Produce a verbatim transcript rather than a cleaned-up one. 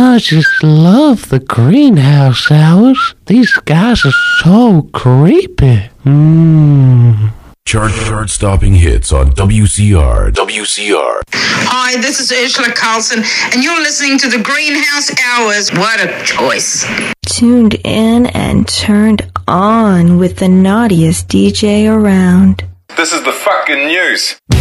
I just love the greenhouse hours. These guys are so creepy. Mmm. Chart chart stopping hits on W C R. W C R. Hi, this is Ursula Carlson, and you're listening to the Greenhouse Hours. What a choice. Tuned in and turned on with the naughtiest D J around. This is the fucking news.